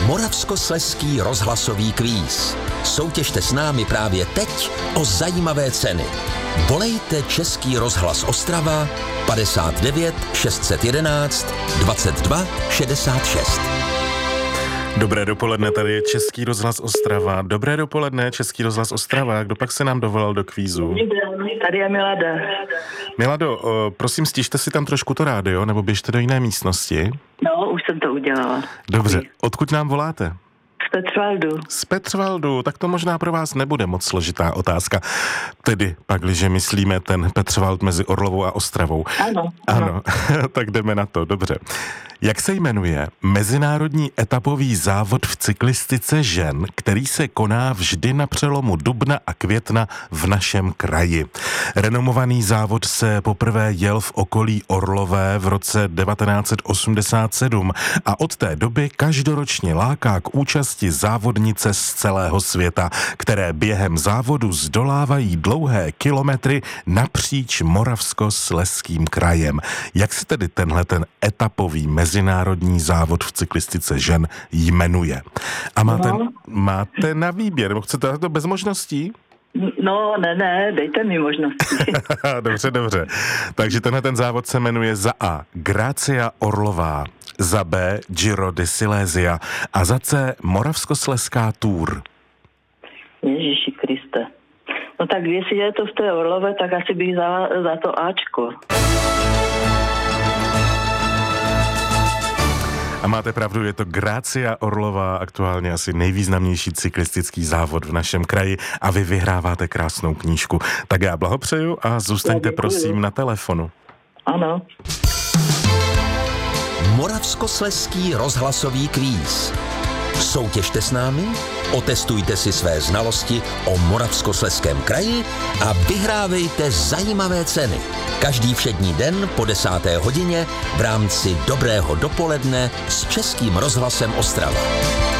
Moravskoslezský rozhlasový kvíz. Soutěžte s námi právě teď o zajímavé ceny. Volejte Český rozhlas Ostrava 59 611 22 66. Dobré dopoledne, tady je Český rozhlas Ostrava. Dobré dopoledne, Český rozhlas Ostrava. Kdo pak se nám dovolal do kvízu? Tady je Milada. Milado, prosím, stižte si tam trošku to rádio, nebo běžte do jiné místnosti. No, už jsem to udělala. Dobře, odkud nám voláte? Z Petrvaldu. Z Petrvaldu, tak to možná pro vás nebude moc složitá otázka. Tedy, pakliže myslíme ten Petrvald mezi Orlovou a Ostravou. Ano, tak jdeme na to, dobře. Jak se jmenuje mezinárodní etapový závod v cyklistice žen, který se koná vždy na přelomu dubna a května v našem kraji? Renomovaný závod se poprvé jel v okolí Orlové v roce 1987 a od té doby každoročně láká k účasti závodnice z celého světa, které během závodu zdolávají dlouhé kilometry napříč Moravskoslezským krajem. Jak se tedy tenhle etapový mezinárodní závod v cyklistice žen jmenuje? A máte na výběr, nebo chcete to bez možností? No, ne, dejte mi možnosti. Dobře. Takže ten závod se jmenuje za A Grácia Orlová, za B Giro di Silesia a za C Moravskoslezská Tour. Ježíši Kriste. No tak jestli je to v té Orlové, tak asi bych za to Ačko. A máte pravdu, je to Grácia Orlová, aktuálně asi nejvýznamnější cyklistický závod v našem kraji a vy vyhráváte krásnou knížku. Tak já blahopřeju a zůstaňte prosím na telefonu. Ano. Moravskoslezský rozhlasový kvíz. Soutěžte s námi, otestujte si své znalosti o Moravskoslezském kraji a vyhrávejte zajímavé ceny. Každý všední den po 10. hodině v rámci Dobrého dopoledne s Českým rozhlasem Ostrava.